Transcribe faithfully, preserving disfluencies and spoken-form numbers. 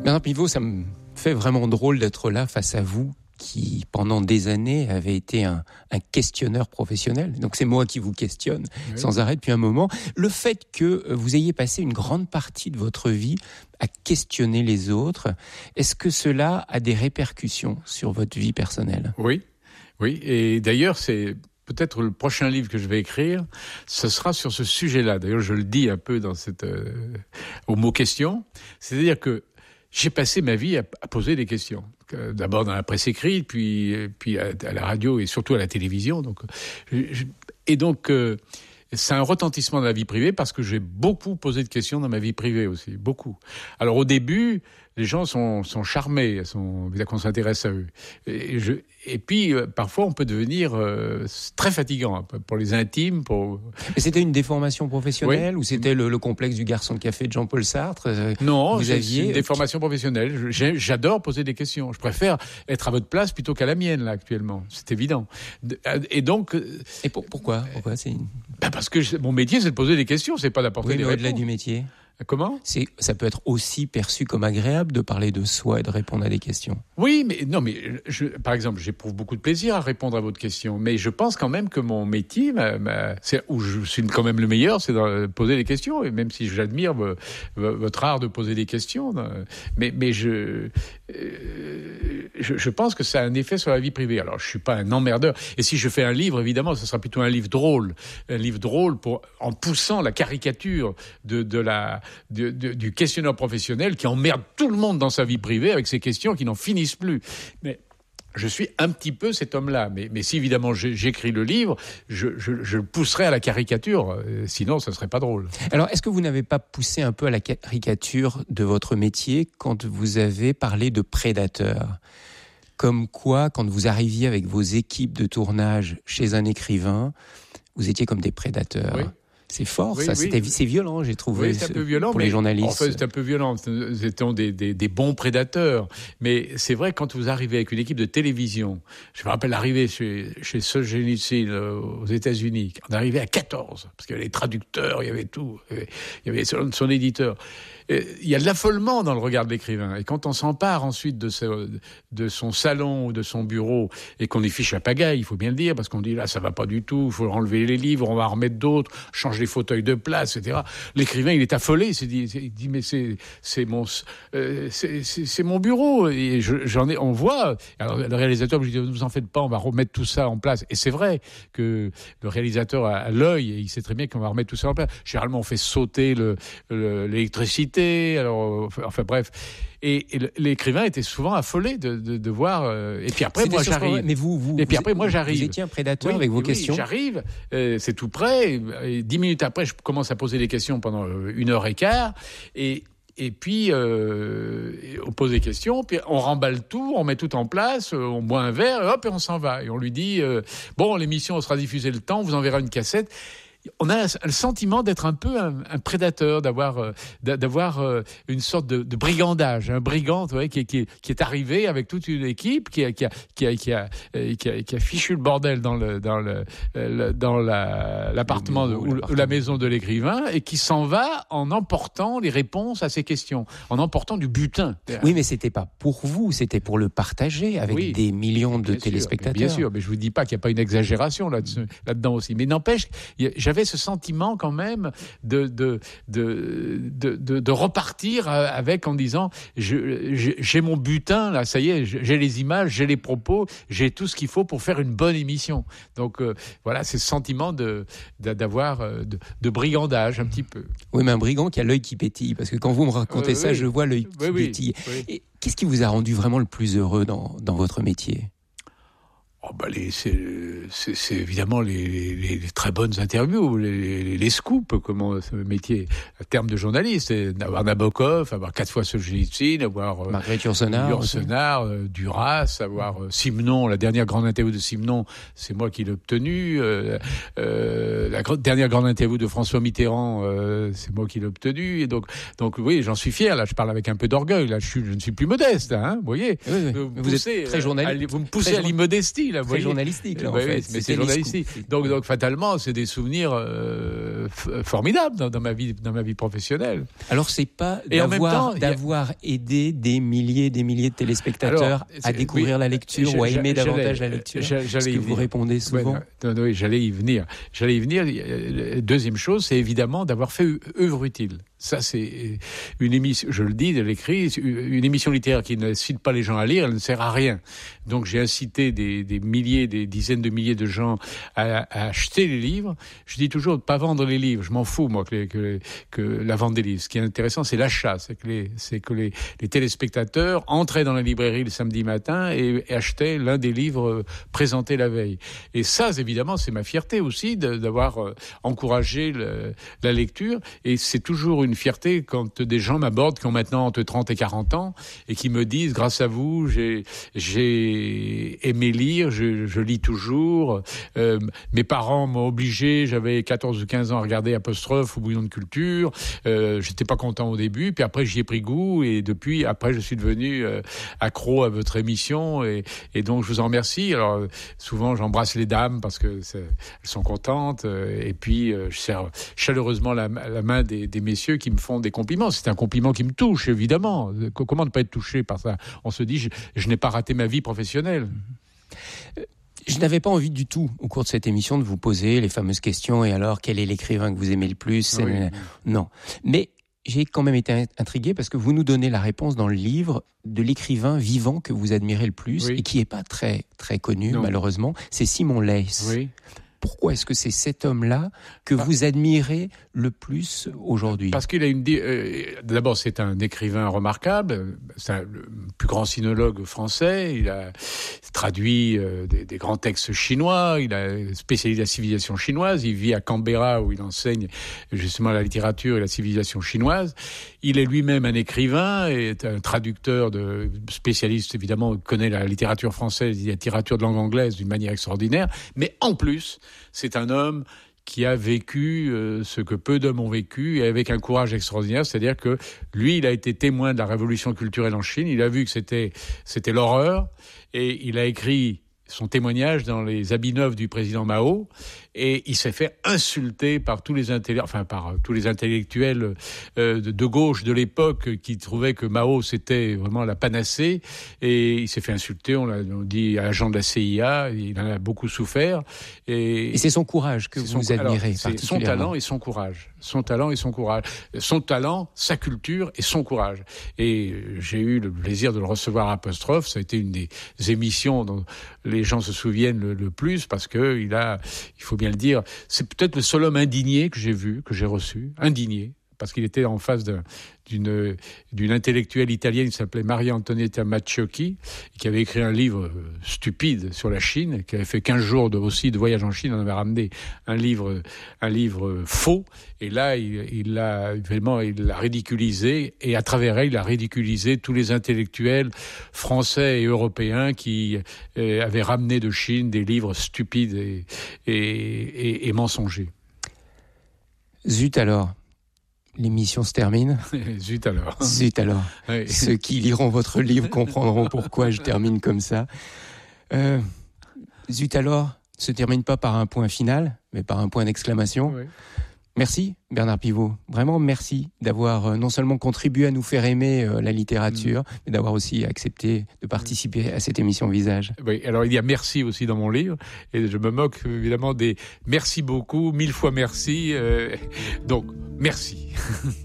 Bernard Pivot, ça me fait vraiment drôle d'être là face à vous, qui pendant des années avait été un, un questionneur professionnel. Donc c'est moi qui vous questionne oui. sans arrêt depuis un moment. Le fait que vous ayez passé une grande partie de votre vie à questionner les autres, est-ce que cela a des répercussions sur votre vie personnelle ? Oui, oui. Et d'ailleurs, c'est peut-être le prochain livre que je vais écrire, ce sera sur ce sujet-là. D'ailleurs, je le dis un peu dans cette euh, au mot question. C'est-à-dire que j'ai passé ma vie à, à poser des questions. D'abord dans la presse écrite, puis, puis à, à la radio et surtout à la télévision. Donc, je, et donc, euh, c'est un retentissement de la vie privée parce que j'ai beaucoup posé de questions dans ma vie privée aussi, beaucoup. Alors au début, les gens sont, sont charmés, sont, qu'on s'intéresse à eux. Et, je, et puis, euh, parfois, on peut devenir euh, très fatigant pour les intimes. Pour... Mais c'était une déformation professionnelle oui. ou c'était le, le complexe du garçon de café de Jean-Paul Sartre euh, Non, vous c'est aviez... une déformation professionnelle. J'ai, j'adore poser des questions. Je préfère être à votre place plutôt qu'à la mienne, là, actuellement. C'est évident. Et donc... Et pour, pourquoi, pourquoi c'est une... ben Parce que je, mon métier, c'est de poser des questions, c'est pas d'apporter oui, des mais réponses. Au-delà du métier. Comment ? C'est, ça peut être aussi perçu comme agréable de parler de soi et de répondre à des questions. Oui, mais non, mais je, par exemple, j'éprouve beaucoup de plaisir à répondre à votre question, mais je pense quand même que mon métier, ma, ma, c'est, où je suis quand même le meilleur, c'est de poser des questions, et même si j'admire v- v- votre art de poser des questions, mais, mais je, euh, je, je pense que ça a un effet sur la vie privée. Alors, je suis pas un emmerdeur, et si je fais un livre, évidemment, ce sera plutôt un livre drôle, un livre drôle pour, en poussant la caricature de, de la De, de, du questionneur professionnel qui emmerde tout le monde dans sa vie privée avec ses questions qui n'en finissent plus. Mais je suis un petit peu cet homme-là. Mais, mais si évidemment j'écris le livre, je, je, je le pousserai à la caricature. Sinon, ça ne serait pas drôle. Alors, est-ce que vous n'avez pas poussé un peu à la caricature de votre métier quand vous avez parlé de prédateurs ? Comme quoi, quand vous arriviez avec vos équipes de tournage chez un écrivain, vous étiez comme des prédateurs. Oui. C'est fort, oui, ça. Oui. C'était, c'est violent, j'ai trouvé. Oui, c'est un peu violent pour les journalistes. En fait, c'est un peu violent. Nous étions des, des, des bons prédateurs. Mais c'est vrai, quand vous arrivez avec une équipe de télévision, je me rappelle arriver chez, chez Solzhenitsyn aux États-Unis, on arrivait à quatorze, parce qu'il y avait les traducteurs, il y avait tout, il y avait son, son éditeur. Il y a de l'affolement dans le regard de l'écrivain. Et quand on s'empare ensuite de, ce, de son salon ou de son bureau et qu'on y fiche la pagaille, il faut bien le dire, parce qu'on dit là, ça va pas du tout, il faut enlever les livres, on va en remettre d'autres, changer les fauteuils de place, et cetera. L'écrivain, il est affolé, il, dit, il dit mais c'est, c'est, mon, euh, c'est, c'est, c'est mon bureau. Et je, j'en ai, on voit. Alors, le réalisateur me dit, ne vous en faites pas, on va remettre tout ça en place. Et c'est vrai que le réalisateur a l'œil et il sait très bien qu'on va remettre tout ça en place. Généralement, on fait sauter le, le, l'électricité. Alors, enfin bref, et, et l'écrivain était souvent affolé de, de, de voir. Euh, et puis après, C'était moi j'arrive. Mais vous, vous, et puis vous, après, moi j'arrive. Vous étiez un prédateur oui, avec vos oui, questions. J'arrive, euh, c'est tout prêt. Et, et dix minutes après, je commence à poser des questions pendant une heure et quart. Et Et puis, euh, on pose des questions, puis on remballe tout, on met tout en place, on boit un verre, et hop, et on s'en va. Et on lui dit, euh, bon, l'émission sera diffusée le temps, on vous enverra une cassette. On a le sentiment d'être un peu un, un prédateur, d'avoir, euh, d'avoir euh, une sorte de, de brigandage, un brigand, ouais, qui, qui, qui est arrivé avec toute une équipe, qui a, qui a, qui a, qui a, qui a, qui a fichu le bordel dans le, dans le, le dans la, l'appartement, bureau, ou, l'appartement. ou la maison de l'écrivain, et qui s'en va en emportant les réponses à ses questions, en emportant du butin. Oui, mais c'était pas pour vous, c'était pour le partager avec oui, des millions de bien téléspectateurs. Sûr, bien sûr, mais je vous dis pas qu'il n'y a pas une exagération là-dessus, là-dedans aussi. Mais n'empêche, j'avais ce sentiment quand même de de de de, de, de repartir avec en disant je, je, j'ai mon butin là, ça y est, j'ai les images, j'ai les propos, j'ai tout ce qu'il faut pour faire une bonne émission. Donc euh, voilà, c'est ce sentiment de, de d'avoir de, de brigandage un petit peu. Oui, mais un brigand qui a l'œil qui pétille, parce que quand vous me racontez euh, ça, oui. je vois l'œil qui oui, pétille. Oui. Et qu'est-ce qui vous a rendu vraiment le plus heureux dans dans votre métier ? Oh bah les, c'est, c'est, c'est évidemment les, les, les très bonnes interviews, les, les, les scoops, comment ce métier, à terme de journaliste, avoir Nabokov, avoir quatre fois Solzhenitsyn, avoir Marguerite Yourcenar, Yourcenar euh, Duras, avoir euh, Simenon, la dernière grande interview de Simenon, c'est moi qui l'ai obtenue, euh, euh, la gr- dernière grande interview de François Mitterrand, euh, c'est moi qui l'ai obtenue, et donc, donc oui, j'en suis fier, là, je parle avec un peu d'orgueil, là, je, suis, je ne suis plus modeste, hein, vous voyez. Oui, oui. Vous, vous poussez, êtes très journaliste. À, vous me poussez à l'immodestie. là. Très journalistique, là, en bah, fait. Oui, mais c'est journalistique. Donc, donc, fatalement, c'est des souvenirs euh, f- formidables dans, dans ma vie, dans ma vie professionnelle. Alors, c'est pas Et en d'avoir, même temps, d'avoir a... aidé des milliers, des milliers de téléspectateurs Alors, à découvrir oui, la lecture ou à aimer davantage la lecture. J'allais ce que vous répondez souvent. Ouais, non, non, oui, j'allais y venir. J'allais y venir. Deuxième chose, c'est évidemment d'avoir fait œuvre utile. Ça, c'est une émission, je le dis, je l'écris, une émission littéraire qui ne cite pas les gens à lire, elle ne sert à rien. Donc, j'ai incité des, des milliers, des dizaines de milliers de gens à, à acheter les livres. Je dis toujours de pas vendre les livres. Je m'en fous, moi, que, les, que, que la vente des livres. Ce qui est intéressant, c'est l'achat. C'est que les, c'est que les, les téléspectateurs entraient dans la librairie le samedi matin et, et achetaient l'un des livres présentés la veille. Et ça, évidemment, c'est ma fierté aussi de, d'avoir encouragé le, la lecture. Et c'est toujours une une fierté quand des gens m'abordent qui ont maintenant entre trente et quarante ans et qui me disent, grâce à vous, j'ai, j'ai aimé lire, je, je lis toujours. Euh, mes parents m'ont obligé, j'avais quatorze ou quinze ans, à regarder Apostrophe ou Bouillon de culture. Euh, j'étais pas content au début, puis après j'y ai pris goût et depuis, après je suis devenu euh, accro à votre émission et, et donc je vous en remercie. Alors souvent j'embrasse les dames parce que elles sont contentes euh, et puis euh, je serre chaleureusement la, la main des, des messieurs qui me font des compliments. C'est un compliment qui me touche, évidemment. Comment ne pas être touché par ça ? On se dit, je, je n'ai pas raté ma vie professionnelle. Je n'avais pas envie du tout, au cours de cette émission, de vous poser les fameuses questions. Et alors, quel est l'écrivain que vous aimez le plus ? Oui. Non. Mais j'ai quand même été intrigué parce que vous nous donnez la réponse dans le livre de l'écrivain vivant que vous admirez le plus oui. et qui n'est pas très, très connu, non. malheureusement. C'est Simon Leys. Oui. Pourquoi est-ce que c'est cet homme-là que ah. vous admirez le plus aujourd'hui ? Parce qu'il a une... Euh, d'abord, c'est un écrivain remarquable. C'est un, le plus grand sinologue français. Il a traduit euh, des, des grands textes chinois. Il a spécialisé la civilisation chinoise. Il vit à Canberra où il enseigne justement la littérature et la civilisation chinoise. Il est lui-même un écrivain et est un traducteur de spécialiste, évidemment, connaît la littérature française et la littérature de langue anglaise d'une manière extraordinaire. Mais en plus, c'est un homme qui a vécu euh, ce que peu d'hommes ont vécu et avec un courage extraordinaire, c'est-à-dire que lui, il a été témoin de la révolution culturelle en Chine, il a vu que c'était, c'était l'horreur et il a écrit son témoignage dans les habits neufs du président Mao et il s'est fait insulter par tous les intellectuels, enfin par tous les intellectuels euh, de, de gauche de l'époque qui trouvaient que Mao c'était vraiment la panacée et il s'est fait insulter, on l'a on dit agent de la C I A, il en a beaucoup souffert et, et c'est son courage que vous son, admirez alors, c'est son talent et son courage, son talent et son courage, son talent, sa culture et son courage et j'ai eu le plaisir de le recevoir à Apostrophe, ça a été une des émissions dont les gens se souviennent le, le plus parce que il a, il faut bien le dire, c'est peut-être le seul homme indigné que j'ai vu, que j'ai reçu, indigné, parce qu'il était en face de, d'une, d'une intellectuelle italienne qui s'appelait Maria Antonietta Macciocchi, qui avait écrit un livre stupide sur la Chine, qui avait fait quinze jours de, aussi de voyage en Chine, on avait ramené un livre, un livre faux, et là, il, il l'a, vraiment, il l'a ridiculisé, et à travers elle, il a ridiculisé tous les intellectuels français et européens qui euh, avaient ramené de Chine des livres stupides et, et, et, et mensongers. Zut alors, l'émission se termine. Zut alors. Zut alors. Oui. Ceux qui liront votre livre comprendront pourquoi je termine comme ça. Euh, zut alors se termine pas par un point final, mais par un point d'exclamation. Oui. Merci Bernard Pivot, vraiment merci d'avoir euh, non seulement contribué à nous faire aimer euh, la littérature, mmh. mais d'avoir aussi accepté de participer à cette émission Visage. Oui, alors il y a merci aussi dans mon livre, et je me moque évidemment des merci beaucoup, mille fois merci, euh, donc merci.